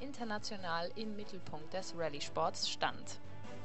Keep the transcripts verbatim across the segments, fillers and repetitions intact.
international im Mittelpunkt des Rallye-Sports stand.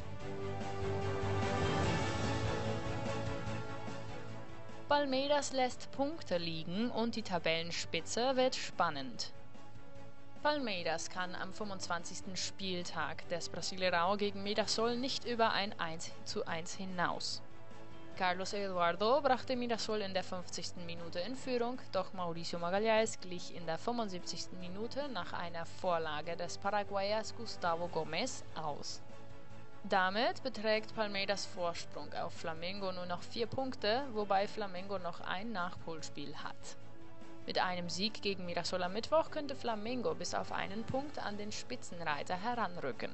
Palmeiras lässt Punkte liegen und die Tabellenspitze wird spannend. Palmeiras kann am fünfundzwanzigsten Spieltag des Brasileirão gegen Mirassol nicht über ein eins zu eins hinaus. Carlos Eduardo brachte Mirassol in der fünfzigsten Minute in Führung, doch Mauricio Magalhães glich in der fünfundsiebzigsten Minute nach einer Vorlage des Paraguayers Gustavo Gomes aus. Damit beträgt Palmeiras Vorsprung auf Flamengo nur noch vier Punkte, wobei Flamengo noch ein Nachholspiel hat. Mit einem Sieg gegen Mirassol am Mittwoch könnte Flamengo bis auf einen Punkt an den Spitzenreiter heranrücken.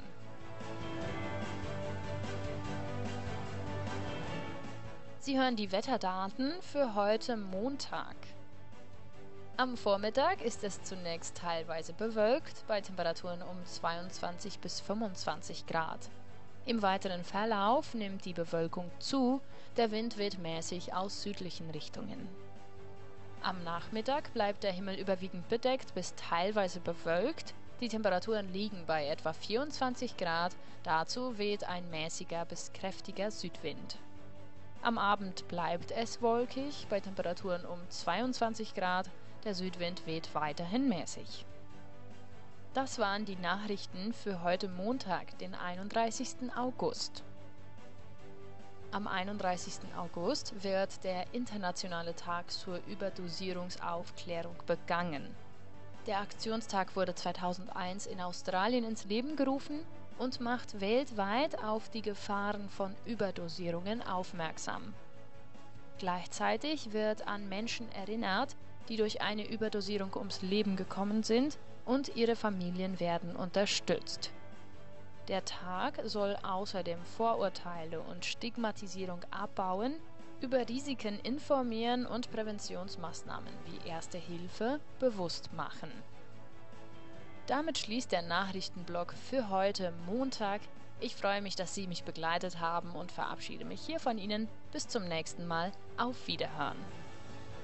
Sie hören die Wetterdaten für heute Montag. Am Vormittag ist es zunächst teilweise bewölkt, bei Temperaturen um zweiundzwanzig bis fünfundzwanzig Grad. Im weiteren Verlauf nimmt die Bewölkung zu, der Wind weht mäßig aus südlichen Richtungen. Am Nachmittag bleibt der Himmel überwiegend bedeckt bis teilweise bewölkt, die Temperaturen liegen bei etwa vierundzwanzig Grad, dazu weht ein mäßiger bis kräftiger Südwind. Am Abend bleibt es wolkig, bei Temperaturen um zweiundzwanzig Grad, der Südwind weht weiterhin mäßig. Das waren die Nachrichten für heute Montag, den einunddreißigsten August. Am einunddreißigsten August wird der internationale Tag zur Überdosierungsaufklärung begangen. Der Aktionstag wurde zweitausendeins in Australien ins Leben gerufen und macht weltweit auf die Gefahren von Überdosierungen aufmerksam. Gleichzeitig wird an Menschen erinnert, die durch eine Überdosierung ums Leben gekommen sind, und ihre Familien werden unterstützt. Der Tag soll außerdem Vorurteile und Stigmatisierung abbauen, über Risiken informieren und Präventionsmaßnahmen wie Erste Hilfe bewusst machen. Damit schließt der Nachrichtenblock für heute Montag. Ich freue mich, dass Sie mich begleitet haben und verabschiede mich hier von Ihnen. Bis zum nächsten Mal. Auf Wiederhören.